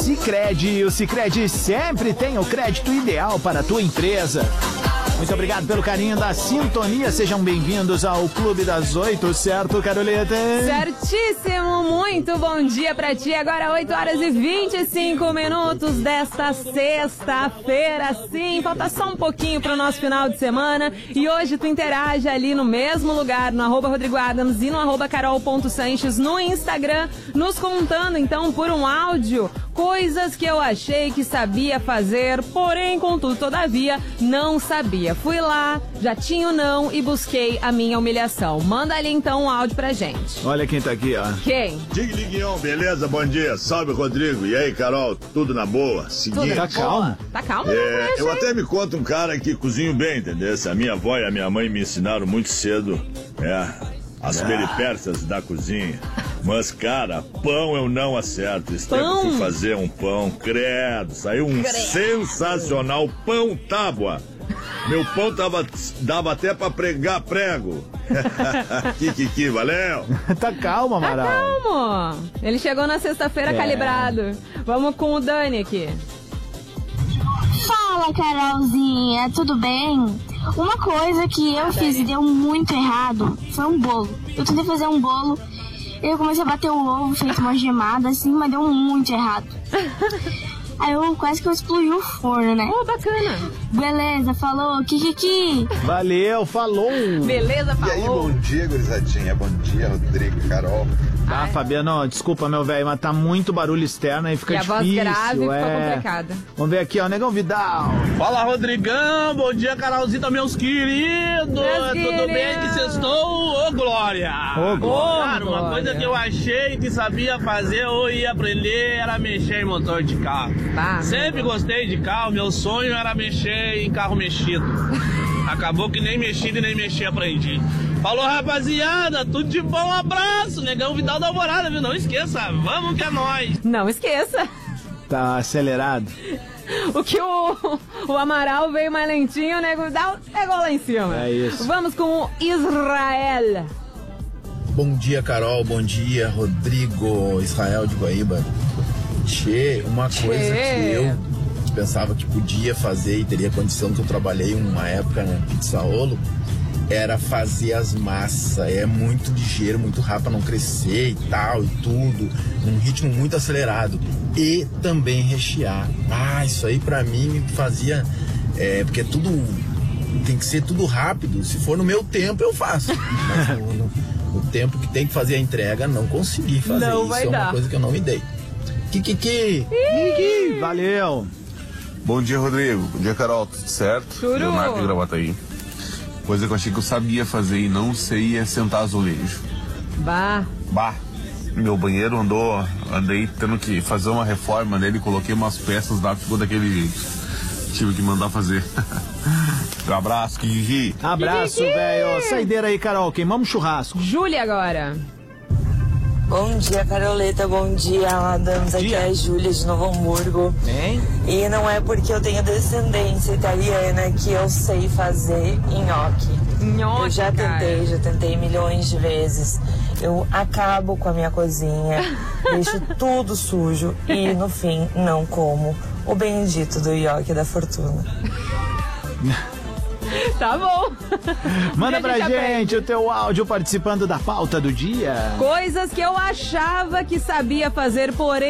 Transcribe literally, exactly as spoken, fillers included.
Sicredi, o Sicredi sempre tem o crédito ideal para a tua empresa. Muito obrigado pelo carinho da sintonia. Sejam bem-vindos ao Clube das Oito, certo, Caroleta? Certíssimo, muito bom dia pra ti. Agora oito horas e vinte e cinco minutos desta sexta-feira. Sim, falta só um pouquinho pro nosso final de semana. E hoje tu interage ali no mesmo lugar, no arroba Rodrigo Adams e no arroba carol.sanches no Instagram, nos contando então por um áudio coisas que eu achei que sabia fazer, porém, contudo, todavia, não sabia. Fui lá, já tinha o não e busquei a minha humilhação. Manda ali então um áudio pra gente. Olha quem tá aqui, ó. Quem? Dig Liguion, beleza? Bom dia. Salve, Rodrigo. E aí, Carol? Tudo na boa? Seguinte. Tá calmo? Tá calmo? É, eu até me conto um cara que cozinho bem, entendeu? A minha avó e a minha mãe me ensinaram muito cedo, é, as peripécias da cozinha. Mas, cara, pão eu não acerto. Esse tempo eu fui fazer um pão, credo, saiu um credo. Sensacional pão tábua. Meu pão tava, dava até pra pregar prego. Kikiki, valeu. Tá calmo, Amaral. Tá calmo. Ele chegou na sexta-feira é. calibrado. Vamos com o Dani aqui. Fala, Carolzinha, tudo bem? Uma coisa que eu fiz e deu muito errado foi um bolo. Eu tentei fazer um bolo, eu comecei a bater o ovo, feito uma gemada assim, mas deu muito errado. Aí eu quase que eu explodi o forno, né? Oh, bacana. Beleza, falou, Kikiki. Valeu, falou. Beleza, falou. E aí, bom dia, gurizadinha. Bom dia, Rodrigo, Carol. Tá, Fabiano, desculpa, meu velho, mas tá muito barulho externo aí, fica e difícil. a voz grave é... ficou complicada. Vamos ver aqui, ó, Negão Vidal. Fala, Rodrigão, bom dia, Carolzinha, meus queridos. Meus Tudo queridos. bem que vocês estão? Ô, Glória. Ô, Glória. Cara, uma coisa que eu achei que sabia fazer ou ia aprender era mexer em motor de carro. Bah, Sempre gostei de carro, meu sonho era mexer em carro mexido. Acabou que nem mexido e nem mexer aprendi. Falou, rapaziada, tudo de bom, um abraço, Negão Vidal da Alvorada, viu? Não esqueça, vamos que é nóis. Não esqueça. Tá acelerado. O que o, o Amaral veio mais lentinho, o Nego Vidal pegou lá em cima. É isso. Vamos com o Israel. Bom dia, Carol, bom dia, Rodrigo, Israel de Guaíba. Tchê, uma Tchê. coisa que eu pensava que podia fazer e teria condição, que eu trabalhei uma época na Pizzaolo, era fazer as massas. É muito ligeiro, muito rápido pra não crescer e tal, e tudo, num ritmo muito acelerado. E também rechear. Ah, isso aí pra mim me fazia... É, porque tudo... Tem que ser tudo rápido. Se for no meu tempo, eu faço. Mas no, no, no tempo que tem que fazer a entrega, não consegui fazer. Não isso. vai É uma dar. coisa que eu não me dei. Kikiki! Kiki, valeu. Bom dia, Rodrigo. Bom dia, Carol. Tudo certo? Tudo. Leonardo de Gravataí. Coisa que eu achei que eu sabia fazer e não sei é sentar azulejo. Bah. Bah. Meu banheiro andou, andei tendo que fazer uma reforma nele, coloquei umas peças lá, ficou daquele jeito. Tive que mandar fazer. Um abraço, Kiki. Abraço, Kiki. velho. Saideira aí, Carol. Queimamos churrasco. Júlia agora. Bom dia, Caroleta, bom dia, Adams, aqui é a Júlia de Novo Hamburgo. Hein? E não é porque eu tenho descendência italiana que eu sei fazer nhoque. Nhoque, Eu já tentei, cara. já tentei milhões de vezes. Eu acabo com a minha cozinha, deixo tudo sujo e no fim não como o bendito do nhoque da fortuna. Tá bom. Manda A pra gente gente aprende. o teu áudio participando da pauta do dia. Coisas que eu achava que sabia fazer, porém